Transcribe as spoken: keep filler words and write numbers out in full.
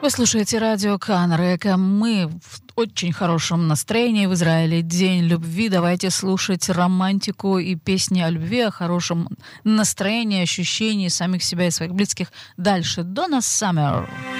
Вы слушаете радио Канрека. Мы в очень хорошем настроении в Израиле. День любви. Давайте слушать романтику и песни о любви, о хорошем настроении, ощущении самих себя и своих близких. Дальше Donna Summer.